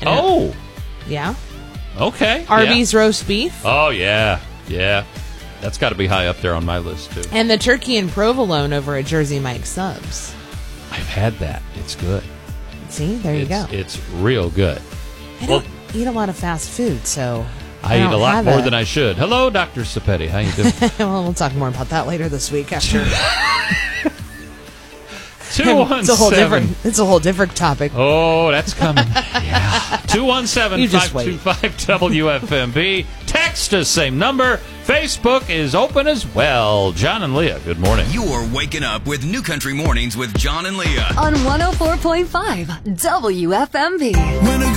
Oh. Yeah. Okay. Arby's roast beef. Oh, yeah. Yeah. That's got to be high up there on my list, too. And the turkey and provolone over at Jersey Mike's Subs. I've had that. It's good. See, there you go. It's real good. I don't eat a lot of fast food, so I eat a lot more than I should. Hello, Dr. Sapetti. How you doing? Well, we'll talk more about that later this week after. 217. It's a whole different topic. Oh, that's coming. Yeah. 217-525-WFMB. Text us, same number. Facebook is open as well. John and Leah, good morning. You're waking up with New Country Mornings with John and Leah on 104.5 WFMB. When a